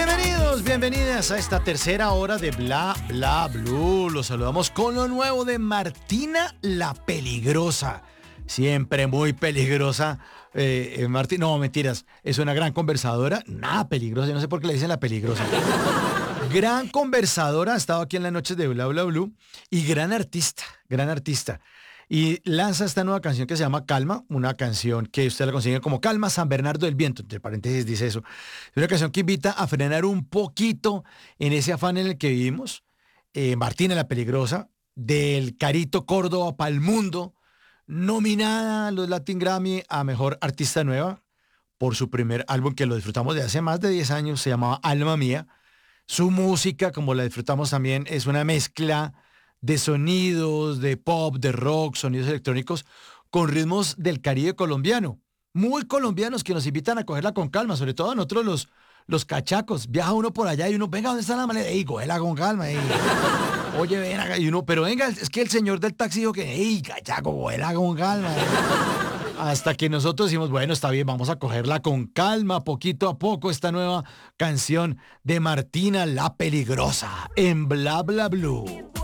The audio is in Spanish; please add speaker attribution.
Speaker 1: Bienvenidos, bienvenidas a esta tercera hora de Bla Bla Blue. Los saludamos con lo nuevo de Martina la Peligrosa. Siempre muy peligrosa. No, mentiras. Es una gran conversadora. Nada peligrosa. Yo no sé por qué le dicen la peligrosa. Gran conversadora. Ha estado aquí en las noches de Bla Bla Blue. Y gran artista. Gran artista. Y lanza esta nueva canción que se llama Calma, una canción que usted la consigue como Calma San Bernardo del Viento, entre paréntesis dice eso. Es una canción que invita a frenar un poquito en ese afán en el que vivimos. Martina la Peligrosa, del Carito Córdoba para el mundo, nominada a los Latin Grammy a Mejor Artista Nueva por su primer álbum que lo disfrutamos de hace más de 10 años, se llamaba Alma Mía. Su música, como la disfrutamos también, es una mezcla de sonidos, de pop, de rock, sonidos electrónicos, con ritmos del Caribe colombiano, muy colombianos que nos invitan a cogerla con calma, sobre todo a nosotros los cachacos. Viaja uno por allá y uno, venga, ¿dónde está la maleta? Ey, cógela con calma, ey. Oye, ven acá, y uno, pero venga, es que el señor del taxi dijo que, ey, cachaco, cógela con calma. Hasta que nosotros decimos, bueno, está bien, vamos a cogerla con calma, poquito a poco, esta nueva canción de Martina la Peligrosa en Bla Bla Blue.